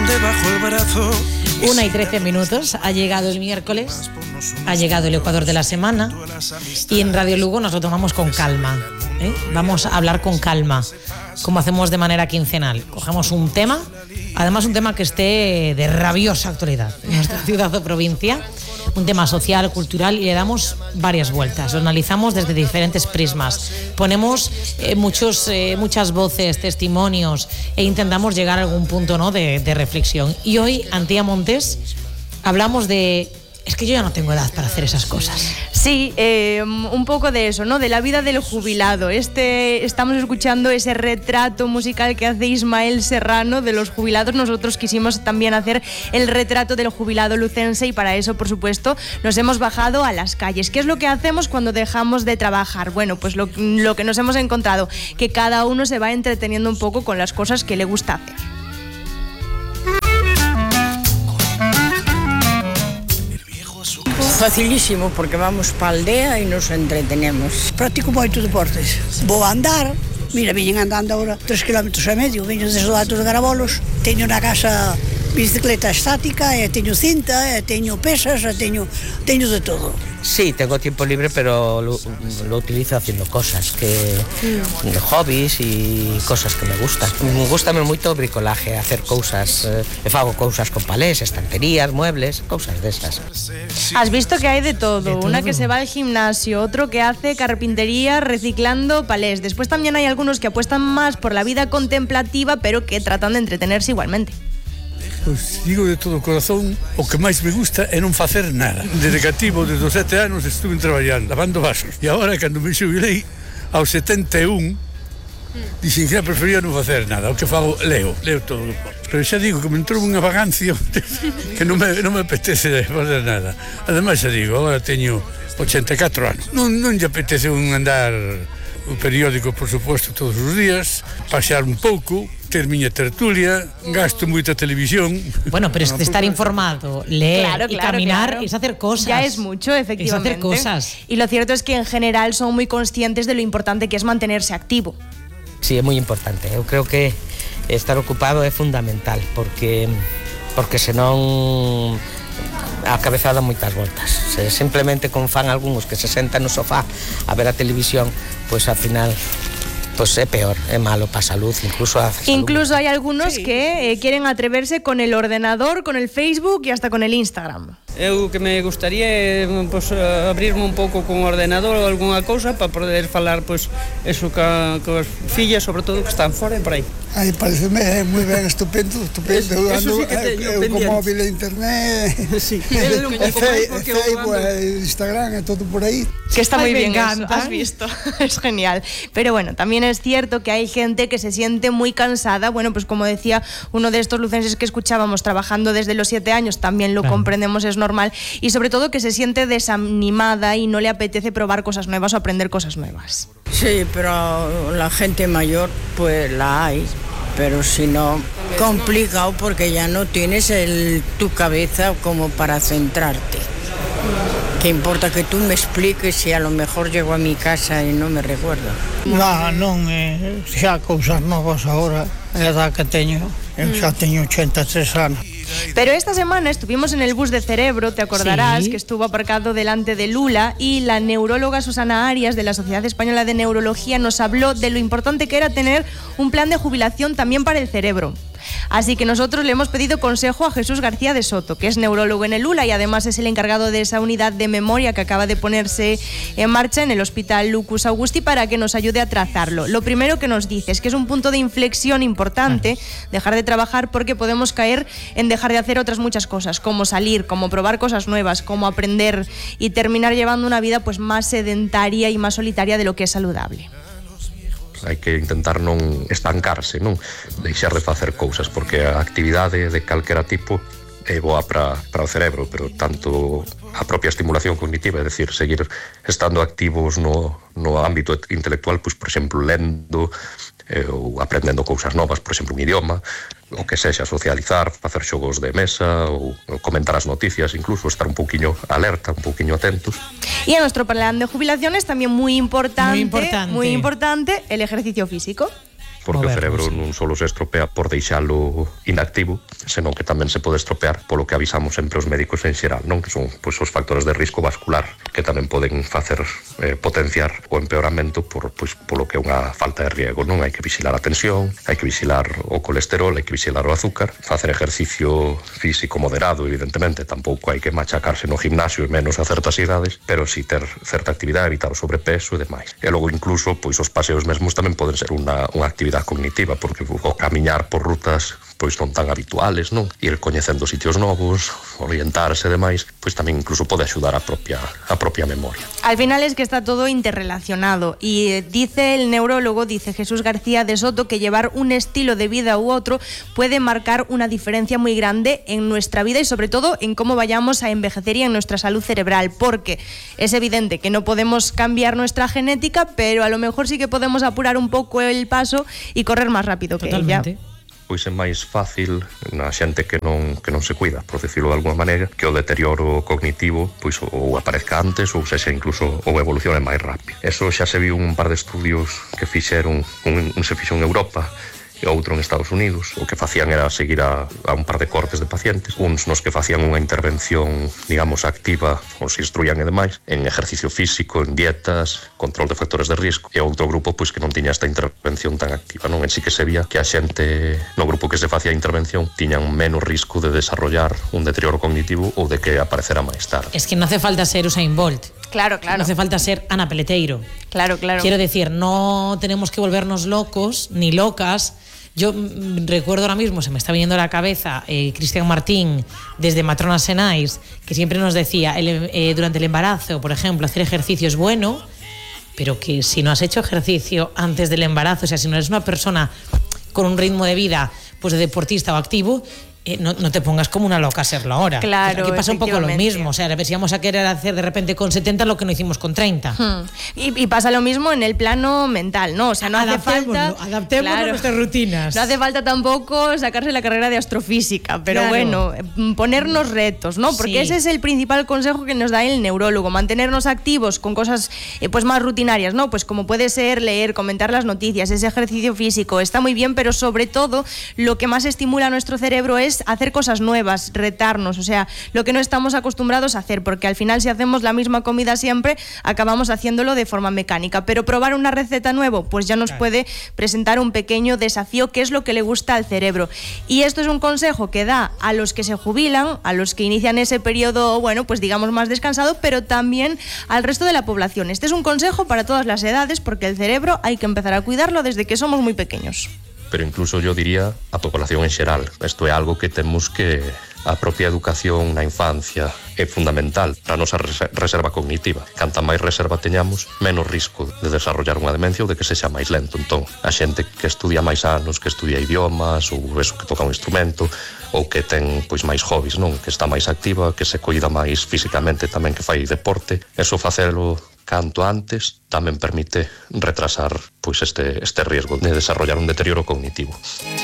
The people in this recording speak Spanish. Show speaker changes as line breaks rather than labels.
debajo el brazo.
1:13, ha llegado el miércoles, ha llegado el Ecuador de la semana y en Radio Lugo nos lo tomamos con calma, ¿eh? Vamos a hablar con calma, como hacemos de manera quincenal. Cogemos un tema, además un tema que esté de rabiosa actualidad en nuestra ciudad o provincia, un tema social, cultural, y le damos varias vueltas, lo analizamos desde diferentes prismas, ponemos muchas voces, testimonios e intentamos llegar a algún punto, ¿no?, de reflexión. Y hoy, Antía Montes, hablamos de... Es que yo ya no tengo edad para hacer esas cosas.
Sí, un poco de eso, ¿no? De la vida del jubilado. Estamos escuchando ese retrato musical que hace Ismael Serrano de los jubilados. Nosotros quisimos también hacer el retrato del jubilado lucense y para eso, por supuesto, nos hemos bajado a las calles. ¿Qué es lo que hacemos cuando dejamos de trabajar? Bueno, pues lo que nos hemos encontrado, que cada uno se va entreteniendo un poco con las cosas que le gusta hacer.
Facilísimo, porque vamos para a aldea e nos entretenemos.
Practico moitos deportes. Vou a andar, mira, viñen andando agora 3,5 km, viño desde os altos de Garabolos. Teño na casa bicicleta estática, teño cinta, teño pesas, teño de todo.
Sí, tengo tiempo libre, pero lo utilizo haciendo cosas, hobbies y cosas que me gustan. Me gusta moito o bricolaje, hacer cousas, fago cousas con palés, estanterías, muebles, cousas desas.
Has visto que hay de todo, una que se va al gimnasio, otro que hace carpintería reciclando palés. Después también hay algunos que apuestan más por la vida contemplativa, pero que tratan de entretenerse igualmente.
Pois digo de todo o corazón, o que máis me gusta é non facer nada. Desde cativo, desde os 7 anos, estuve traballando, lavando vasos. E agora, cando me xubilei, aos 71, dixen que prefería non facer nada. O que fago, leo todo. Pero xa digo que me entrou unha vagancia que non me apetece facer nada. Ademais, xa digo, agora teño 84 anos. Non lle apetece andar o periódico, por suposto, todos os días, pasear un pouco, ter miña tertulia, gasto moita televisión.
Bueno, pero es de estar informado, leer y caminar, es hacer cosas.
Ya es mucho, efectivamente.
Es hacer cosas.
Y lo cierto es que en general son muy conscientes de lo importante que es mantenerse activo.
Sí, é moi importante. Eu creo que estar ocupado é fundamental, porque senón a cabeza dá moitas voltas. Simplemente con fan algúns que se sentan no sofá a ver a televisión, pois ao final é peor, é malo para a salud,
Incluso hay algunos que quieren atreverse con el ordenador, con el Facebook y hasta con el Instagram.
Eu que me gustaría é abrirme un pouco con o ordenador ou algunha cousa para poder falar eso coas fillas, sobre todo que están fora e por aí.
Ai, pareceme moi ben, estupendo.
Eso sí que teño pendiente.
Con móvil e internet,
sí.
Facebook, Instagram e todo por aí.
Que está muy bien,
eso,
has visto, es genial. Pero bueno, también es cierto que hay gente que se siente muy cansada. Bueno, pues como decía uno de estos lucenses que escuchábamos, trabajando desde los 7 años, también lo comprendemos, es normal. Y sobre todo que se siente desanimada y no le apetece probar cosas nuevas o aprender cosas nuevas.
Sí, pero la gente mayor, pues la hay. Pero si no, complicado porque ya no tienes tu cabeza como para centrarte. ¿Qué importa que tú me expliques si a lo mejor llego a mi casa y no me recuerdo?
Non, xa cousas novas agora, é a edad que teño, eu xa teño 83 anos.
Pero esta semana estuvimos en el bus de Cerebro, te acordarás, que estuvo aparcado delante de Lula, y la neuróloga Susana Arias de la Sociedad Española de Neurología nos habló de lo importante que era tener un plan de jubilación también para el cerebro. Así que nosotros le hemos pedido consejo a Jesús García de Soto, que es neurólogo en el Lula y además es el encargado de esa unidad de memoria que acaba de ponerse en marcha en el Hospital Lucus Augusti, para que nos ayude a trazarlo. Lo primero que nos dice es que es un punto de inflexión importante dejar de trabajar, porque podemos caer en dejar de hacer otras muchas cosas, como salir, como probar cosas nuevas, como aprender, y terminar llevando una vida pues más sedentaria y más solitaria de lo que es saludable.
Hai que intentar non estancarse, non deixar de facer cousas, porque a actividade de calquera tipo é boa para o cerebro, pero tanto a propia estimulación cognitiva, é dicir, seguir estando activos no ámbito intelectual, pois, por exemplo, lendo ou aprendendo cousas novas, por exemplo, un idioma, o que sexa, socializar, facer xogos de mesa ou comentar as noticias, incluso estar un pouquiño alerta, un pouquiño atentos.
Y en nuestro plan de jubilación es también muy importante el ejercicio físico.
porque
movernos,
o cerebro
sí.
non só se estropea por deixalo inactivo, senón que tamén se pode estropear polo que avisamos sempre os médicos en xeral, non? Que son pois, os factores de risco vascular que tamén poden facer potenciar o empeoramento polo que é unha falta de riego, non? Hai que vixilar a tensión, hai que vixilar o colesterol, hai que vixilar o azúcar, facer exercicio físico moderado, evidentemente, tampouco hai que machacarse no gimnasio e menos a certas idades, pero si ter certa actividade, evitar o sobrepeso e demais. E logo incluso, pois os paseos mesmos tamén poden ser unha actividade cognitiva, porque o camiñar por rutas pois non tan habituales, non? Ir coñecendo sitios novos, orientarse e demais, pois tamén incluso pode axudar a propia memoria.
Al final es que está todo interrelacionado y dice el neurólogo, dice Jesús García de Soto, que llevar un estilo de vida u otro puede marcar una diferencia muy grande en nuestra vida y sobre todo en cómo vayamos a envejecer y en nuestra salud cerebral, porque es evidente que no podemos cambiar nuestra genética, pero a lo mejor sí que podemos apurar un poco el paso y correr más rápido que ella.
Pois é máis fácil na xente que non se cuida, por decirlo de alguma maneira, que o deterioro cognitivo pois ou aparezca antes ou sexa incluso ou evolucione máis rápido. Eso xa se viu un par de estudios que fixeron, un se fixo en Europa e outro en Estados Unidos. O que facían era seguir a un par de cortes de pacientes, uns nos que facían unha intervención, digamos, activa, os instruían e demais, en ejercicio físico, en dietas, control de factores de risco, e outro grupo pois que non tiña esta intervención tan activa, non? En sí que se vía que a xente no grupo que se facía a intervención tiñan menos risco de desarrollar un deterioro cognitivo ou de que aparecera máis tarde.
Es que no hace falta ser Usain Bolt.
Claro.
No hace falta ser Ana Peleteiro.
Claro.
Quiero decir, no tenemos que volvernos locos ni locas. Yo recuerdo ahora mismo, se me está viniendo a la cabeza Cristian Martín desde Matrona Senais, que siempre nos decía durante el embarazo, por ejemplo, hacer ejercicio es bueno, pero que si no has hecho ejercicio antes del embarazo, o sea, si no eres una persona con un ritmo de vida pues de deportista o activo, no te pongas como una loca a serlo ahora.
Claro,
aquí pasa un poco lo mismo. O sea, a ver si vamos a querer hacer de repente con 70 lo que no hicimos con 30.
Y pasa lo mismo en el plano mental, ¿no? O sea, no hace falta...
Adaptemos nuestras rutinas.
No hace falta tampoco sacarse la carrera de astrofísica, pero bueno, ponernos retos, ¿no? Porque ese es el principal consejo que nos da el neurólogo, mantenernos activos con cosas pues más rutinarias, ¿no? Pues como puede ser leer, comentar las noticias, ese ejercicio físico, está muy bien, pero sobre todo lo que más estimula a nuestro cerebro es hacer cosas nuevas, retarnos, o sea, lo que no estamos acostumbrados a hacer, porque al final si hacemos la misma comida siempre, acabamos haciéndolo de forma mecánica, pero probar una receta nueva, pues ya nos puede presentar un pequeño desafío, que es lo que le gusta al cerebro. Y esto es un consejo que da a los que se jubilan, a los que inician ese periodo, bueno, pues digamos más descansado, pero también al resto de la población. Este es un consejo para todas las edades, porque el cerebro hay que empezar a cuidarlo desde que somos muy pequeños.
Pero incluso yo diría a población en xeral. Isto é algo que temos que a propia educación na infancia é fundamental para a nosa reserva cognitiva. Canta máis reserva teñamos, menos risco de desarrollar unha demencia ou de que sexa máis lento. Entón, a xente que estudia máis anos, que estudia idiomas ou eso, que toca un instrumento ou que ten pois máis hobbies, non? Que está máis activa, que se cuida máis físicamente, tamén que fai deporte, eso facelo canto antes tamén permite retrasar pois este riesgo de desarrollar un deterioro cognitivo.